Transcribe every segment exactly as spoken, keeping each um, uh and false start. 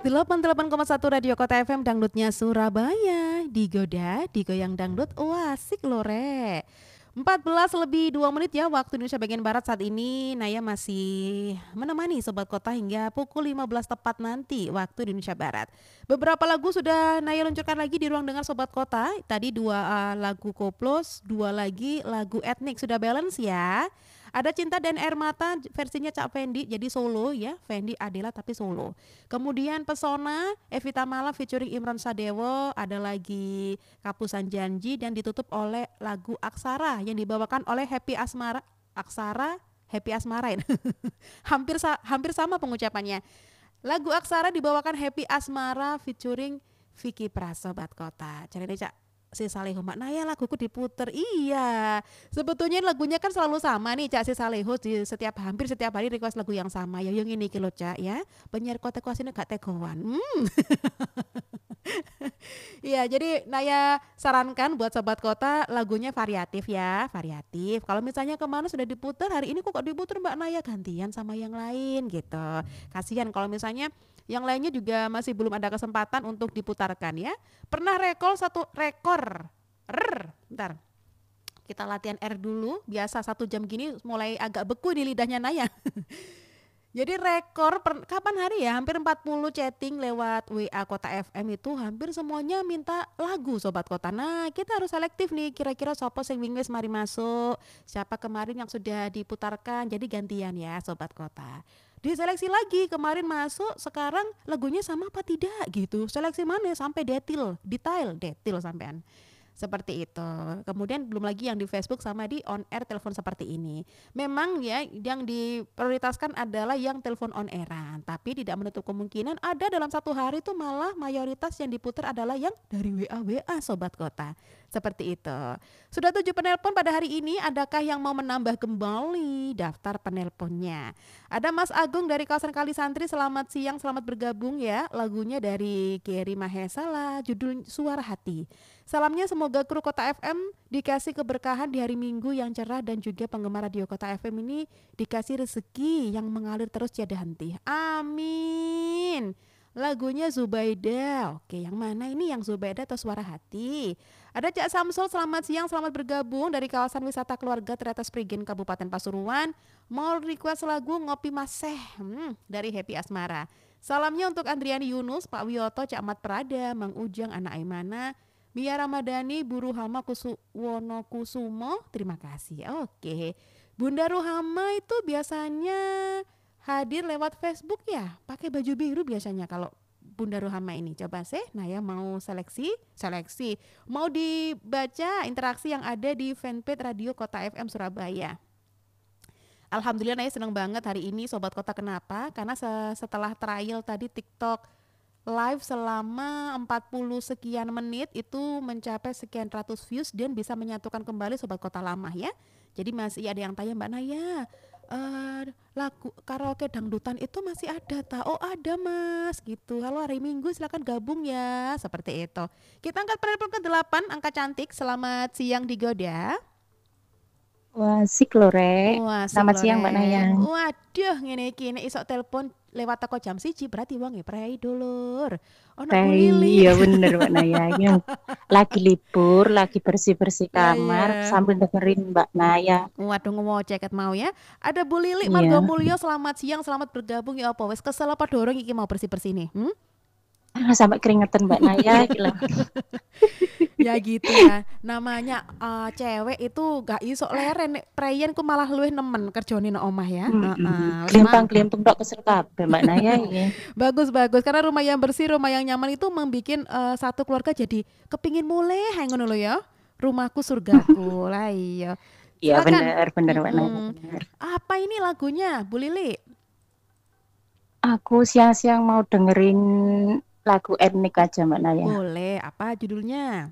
delapan puluh delapan koma satu Radio Kota F M Dangdutnya Surabaya. Digoda, digoyang dangdut. Wah, asik loh, Re. empat belas lebih dua menit ya waktu Indonesia bagian Barat saat ini. Naya masih menemani Sobat Kota hingga pukul lima belas tepat nanti waktu Indonesia Barat. Beberapa lagu sudah Naya luncurkan lagi di ruang dengar Sobat Kota. Tadi dua uh, lagu koplos, dua lagi lagu etnik. Sudah balance ya. Ada Cinta dan Air Mata versinya Cak Fendi, jadi solo ya, Fendi Adela tapi solo. Kemudian Pesona, Evita Mala featuring Imron Sadewo, ada lagi Kapusan Janji dan ditutup oleh lagu Aksara yang dibawakan oleh Happy Asmara. Aksara, Happy Asmara ini. hampir sa- hampir sama pengucapannya. Lagu Aksara dibawakan Happy Asmara featuring Vicky Pras, Sobat Kota. Cari deh Cak. Si Saleho, Mak Naya laguku diputer. Iya, sebetulnya lagunya kan selalu sama nih Cak. Si Saleho di setiap hampir setiap hari request lagu yang sama. Ya yang ini kilo Cak ya. Penyiar kota kuasine gak tegoan. Hmm. Iya, jadi Naya sarankan buat Sobat Kota lagunya variatif ya, variatif. Kalau misalnya kemana sudah diputer, hari ini kok diputer Mbak Naya, gantian sama yang lain gitu. Kasihan kalau misalnya yang lainnya juga masih belum ada kesempatan untuk diputarkan ya. Pernah rekor satu rekor. R, bentar. Kita latihan R dulu. Biasa satu jam gini mulai agak beku di lidahnya Naya. Jadi rekor per, kapan hari ya? Hampir empat puluh chatting lewat W A Kota F M itu hampir semuanya minta lagu Sobat Kota. Nah, kita harus selektif nih kira-kira siapa sing wingwis mari masuk, siapa kemarin yang sudah diputarkan. Jadi gantian ya Sobat Kota. Diseleksi lagi, kemarin masuk, sekarang lagunya sama apa tidak gitu. Seleksi mana sampai detail, detail, detail sampean. Seperti itu. Kemudian belum lagi yang di Facebook sama di on air telepon seperti ini. Memang ya yang diprioritaskan adalah yang telepon on airan, tapi tidak menutup kemungkinan ada dalam satu hari itu malah mayoritas yang diputar adalah yang dari W A W A Sobat Kota. Seperti itu. Sudah tujuh penelpon pada hari ini, adakah yang mau menambah kembali daftar penelponnya? Ada Mas Agung dari kawasan Kalisantri, selamat siang, selamat bergabung ya. Lagunya dari Gary Mahesa lah, judul Suara Hati. Salamnya semoga kru Kota F M dikasih keberkahan di hari Minggu yang cerah dan juga penggemar Radio Kota F M ini dikasih rezeki yang mengalir terus tiada henti. Amin. Lagunya Zubaida. Oke, yang mana ini, yang Zubaida atau Suara Hati? Ada Cak Samsul, selamat siang, selamat bergabung dari kawasan wisata keluarga Teratas Prigen Kabupaten Pasuruan. Mau request lagu Ngopi Maseh hmm, dari Happy Asmara. Salamnya untuk Andriani Yunus, Pak Wiyoto, Cak Mat Prada, Mang Ujang, Anak Aimana, Mia Ramadhani, Bu Ruhama Kusuwono Kusumo. Terima kasih. Oke, Bunda Ruhama itu biasanya hadir lewat Facebook ya, pakai baju biru biasanya kalau Bunda Ruhama ini. Coba sih, Naya mau seleksi, seleksi. Mau dibaca interaksi yang ada di fanpage Radio Kota F M Surabaya. Alhamdulillah Naya senang banget hari ini Sobat Kota. Kenapa? Karena setelah trial tadi TikTok live selama empat puluh sekian menit itu mencapai sekian ratus views dan bisa menyatukan kembali Sobat Kota lama ya. Jadi masih ada yang tanya, Mbak Naya, Uh, lagu karaoke dangdutan itu masih ada tak? Oh ada Mas gitu. Halo, hari Minggu silakan gabung ya. Seperti itu. Kita angkat penelpon ke delapan, angka cantik. Selamat siang Digoda. Wah, sik lho Rek. Wah, Selamat siang Mbak Naya. Waduh, ngene iki nek isok telepon lewat teko jam siji berarti wong e prei dulur. Ono Bu Lili. Iya bener Mbak Naya. Lagi libur, lagi bersih-bersih kamar yeah. sambil dengerin Mbak Naya. Waduh, ngomong ceket mau ya. Ada Bu Lili yeah. Margo Mulyo, selamat siang, selamat bergabung ya apa wes kesel apa dorong iki mau bersih-bersih nih? Hmm? Ah, sampai keringetan Mbak Naya gila. Ya gitu ya. Namanya uh, cewek itu gak iso leren nek preyen ku malah luwih nemen kerjane nang omah ya. Heeh. Mm-hmm. Klimpang-klimpung tok kesel kabeh Mbak Naya ya. Bagus bagus karena rumah yang bersih, rumah yang nyaman itu membikin uh, satu keluarga jadi kepingin mulai ha ngono lho ya. Rumahku surgaku. Lah iya. Iya benar benar Mbak Naya. Bener. Apa ini lagunya Bu Lili? Aku siang-siang mau dengerin lagu etnik aja Mbak Naya. Boleh, apa judulnya?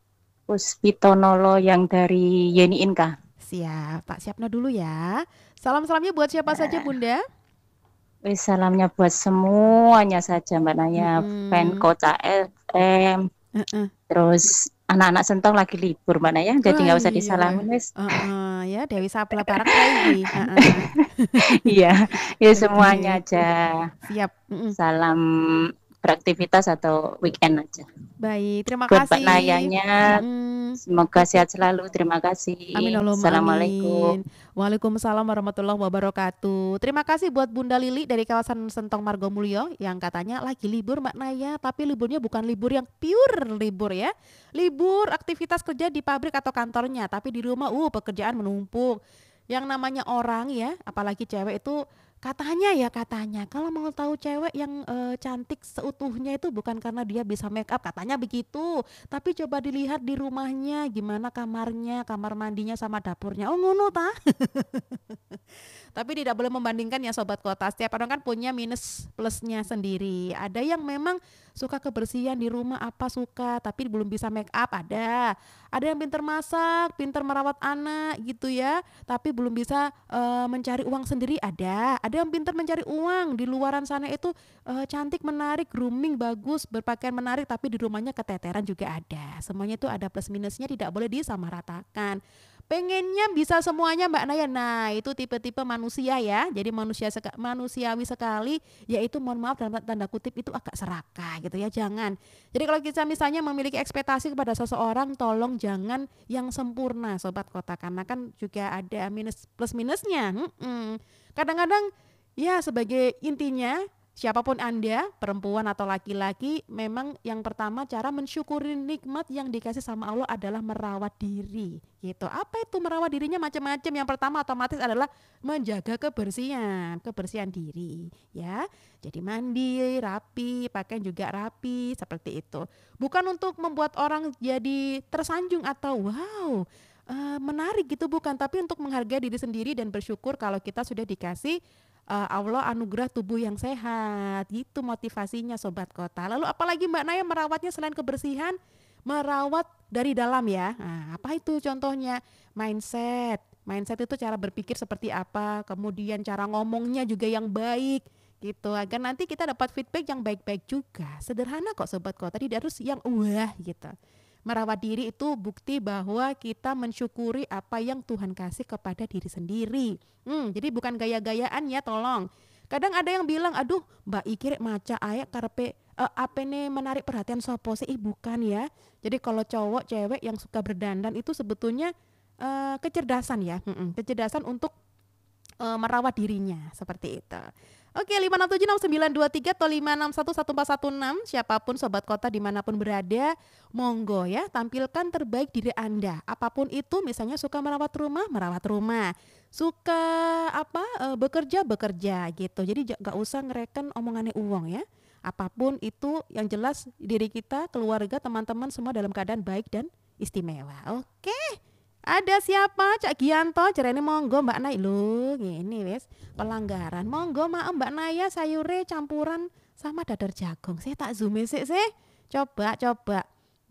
Puspitonolo yang dari Yeni Inka. Siap, Pak siapnya dulu ya. Salam-salamnya buat siapa nah. saja Bunda? Wis salamnya buat semuanya saja Mbak Naya, hmm. fan Kota F M. Uh-uh. Terus anak-anak Sentong lagi libur Mbak Naya, jadi nggak oh, usah iya. disalamin wis. Uh-uh, ya Dewi Sapla Parak lagi. Uh-uh. Iya, ya semuanya aja. Siap. Uh-uh. Salam beraktivitas atau weekend aja. Baik, terima Buat Mbak kasih. Nayanya, Mm-mm. semoga sehat selalu. Terima Amin kasih. Allahumma amin. Assalamualaikum. Waalaikumsalam warahmatullahi wabarakatuh. Terima kasih buat Bunda Lili dari kawasan Sentong Margomulyo yang katanya lagi libur Mbak Naya, tapi liburnya bukan libur yang pure libur ya. Libur aktivitas kerja di pabrik atau kantornya, tapi di rumah uh pekerjaan menumpuk. Yang namanya orang ya, apalagi cewek itu katanya ya katanya kalau mau tahu cewek yang eh, cantik seutuhnya itu bukan karena dia bisa make up, katanya begitu. Tapi coba dilihat di rumahnya gimana kamarnya, kamar mandinya sama dapurnya. Oh ngono ta? Tapi tidak boleh membandingkan ya sobat kota. Setiap orang kan punya minus plusnya sendiri. Ada yang memang suka kebersihan di rumah apa suka, tapi belum bisa make up ada. Ada yang pintar masak, pintar merawat anak gitu ya, tapi belum bisa uh, mencari uang sendiri ada. Ada yang pintar mencari uang di luaran sana itu uh, cantik, menarik, grooming bagus, berpakaian menarik, tapi di rumahnya keteteran juga ada. Semuanya itu ada plus minusnya, tidak boleh disamaratakan. Pengennya bisa semuanya Mbak Naya. Nah itu tipe-tipe manusia ya. Jadi manusia seka, manusiawi sekali. Yaitu mohon maaf dalam tanda kutip itu agak serakah gitu ya. Jangan. Jadi kalau kita misalnya memiliki ekspektasi kepada seseorang, tolong jangan yang sempurna sobat kota. Karena kan juga ada minus plus minusnya. Hmm-mm. Kadang-kadang ya sebagai intinya, siapapun Anda, perempuan atau laki-laki, memang yang pertama cara mensyukuri nikmat yang dikasih sama Allah adalah merawat diri. Gitu. Apa itu merawat dirinya? Macam-macam. Yang pertama otomatis adalah menjaga kebersihan, kebersihan diri, ya. Jadi mandi rapi, pakaian juga rapi, seperti itu. Bukan untuk membuat orang jadi tersanjung atau wow, uh, menarik gitu, bukan, tapi untuk menghargai diri sendiri dan bersyukur kalau kita sudah dikasih Uh, Allah anugerah tubuh yang sehat, gitu motivasinya sobat kota. Lalu apalagi Mbak Naya merawatnya selain kebersihan, merawat dari dalam ya. Nah, apa itu contohnya? Mindset. Mindset itu cara berpikir seperti apa, kemudian cara ngomongnya juga yang baik gitu, agar nanti kita dapat feedback yang baik-baik juga. Sederhana kok sobat kota, tidak harus yang wah gitu. Merawat diri itu bukti bahwa kita mensyukuri apa yang Tuhan kasih kepada diri sendiri. Hmm, jadi bukan gaya-gayaan ya, tolong. Kadang ada yang bilang, aduh Mbak Iki rek maca ayak karepe uh, apa nih menarik perhatian sopo sih? Ih, bukan ya. Jadi kalau cowok cewek yang suka berdandan itu sebetulnya uh, kecerdasan ya, hmm, kecerdasan untuk uh, merawat dirinya seperti itu. Oke, lima enam tujuh enam sembilan dua tiga atau lima enam satu satu empat satu enam, siapapun sobat kota dimanapun berada, monggo ya, tampilkan terbaik diri Anda. Apapun itu, misalnya suka merawat rumah, merawat rumah. Suka apa e, bekerja, bekerja gitu. Jadi gak usah ngereken omongannya uang ya. Apapun itu, yang jelas diri kita, keluarga, teman-teman semua dalam keadaan baik dan istimewa. Oke. Ada siapa? Cak Gianto, jarene monggo Mbak Naya. Lho, ngene wis, pelanggaran. Monggo maaf Mbak Naya, sayure campuran sama dadar jagung. Saya tak zoom sik sih. Coba, coba.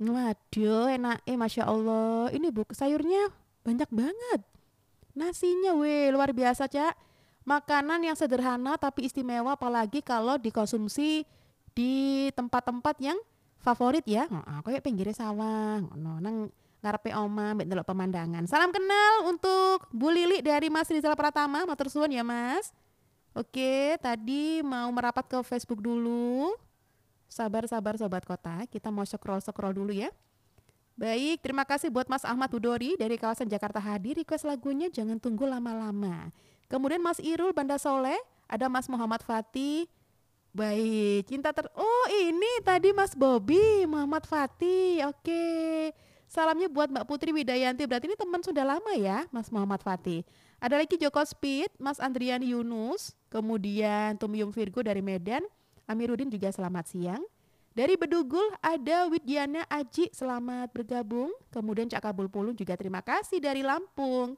Waduh, enak. Eh, Masya Allah. Ini bu, sayurnya banyak banget. Nasinya weh, luar biasa, Cak. Makanan yang sederhana tapi istimewa, apalagi kalau dikonsumsi di tempat-tempat yang favorit ya. Heeh, kayak pinggir sawah, ngono nang ngarepe oma mbek ndelok pemandangan. Salam kenal untuk Bu Lili dari Mas Rizal Pratama, matur suwun ya Mas. Oke, tadi mau merapat ke Facebook dulu. Sabar-sabar sobat kota, kita mau scroll-scroll dulu ya. Baik, terima kasih buat Mas Ahmad Hudori dari kawasan Jakarta hadir, request lagunya Jangan Tunggu Lama-Lama. Kemudian Mas Irul Banda Soleh, ada Mas Muhammad Fatih. Baik, cinta ter... Oh ini tadi Mas Bobby, Muhammad Fatih, oke. Salamnya buat Mbak Putri Widayanti, berarti ini teman sudah lama ya Mas Muhammad Fatih. Ada lagi Joko Speed, Mas Andrian Yunus, kemudian Tumyum Virgo dari Medan, Amiruddin juga selamat siang. Dari Bedugul ada Widiana Aji, selamat bergabung. Kemudian Cak Kabul Pulung juga terima kasih dari Lampung.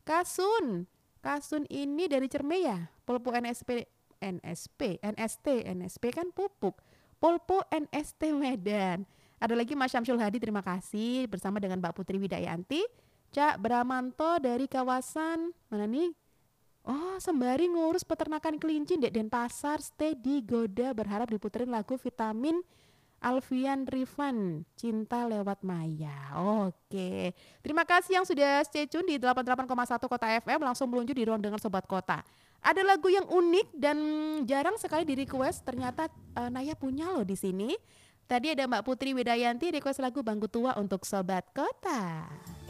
Kasun, Kasun ini dari Cerme ya, Polpo N S P, N S P, N S T, N S P kan pupuk, Polpo N S T Medan. Ada lagi Mas Syamsul Hadi, terima kasih bersama dengan Mbak Putri Widayanti. Cak Bramanto dari kawasan mana nih? Oh, sembari ngurus peternakan kelinci Dek Denpasar, stay di Goda, berharap diputerin lagu Vitamin Alfian Rifan, Cinta Lewat Maya. Oke, terima kasih yang sudah stay tune di delapan puluh delapan koma satu Kota F M, langsung meluncur di ruang dengar Sobat Kota. Ada lagu yang unik dan jarang sekali di request, ternyata uh, Naya punya loh di sini. Tadi ada Mbak Putri Widayanti request lagu Bangku Tua untuk Sobat Kota.